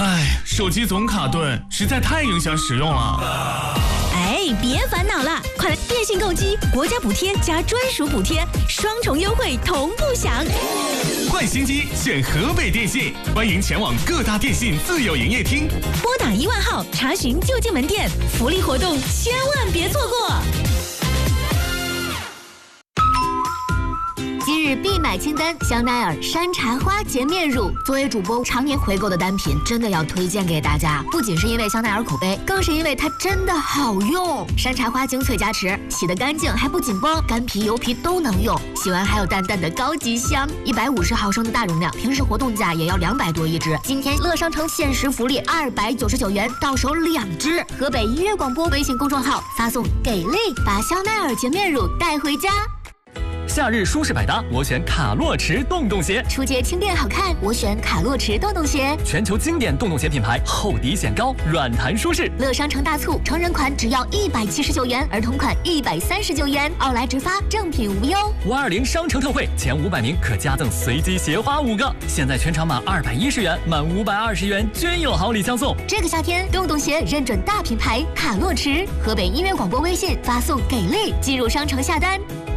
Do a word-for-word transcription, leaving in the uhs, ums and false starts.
唉，手机总卡顿，实在太影响使用了。 哎，别烦恼了，快来电信购机，国家补贴加专属补贴，双重优惠同步享。 换新机选河北电信，欢迎前往各大电信自有营业厅， 拨打一万号查询就近门店，福利活动千万别错过。 今日必买清单：香奈儿山茶花洁面乳。作为主播常年回购的单品，真的要推荐给大家。不仅是因为香奈儿口碑，更是因为它真的好用。山茶花精粹加持，洗得干净还不紧绷，干皮油皮都能用。洗完还有淡淡的高级香。一百五十毫升的大容量，平时活动价也要两百多一支。今天乐商城限时福利二百九十九元，到手两支。河北音乐广播微信公众号发送“给力”，把香奈儿洁面乳带回家。 夏日舒适百搭，我选卡洛驰洞洞鞋。 出街轻便好看，我选卡洛驰洞洞鞋。 全球经典洞洞鞋品牌，厚底显高，软弹舒适。 乐商城大促，成人款只要一百七十九元，儿童款一百三十九元，奥莱直发，正品无忧。 五二零商城特惠，前五百名可加赠随机鞋花五个。现在全场满二百一十元，满五百二十元均有好礼相送。 这个夏天，洞洞鞋认准大品牌卡洛驰。河北音乐广播微信发送给力，进入商城下单。